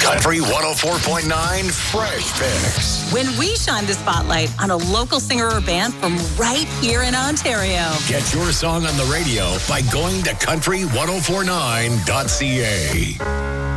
Country 104.9 Fresh Picks. When we shine the spotlight on a local singer or band from right here in Ontario. Get your song on the radio by going to country1049.ca.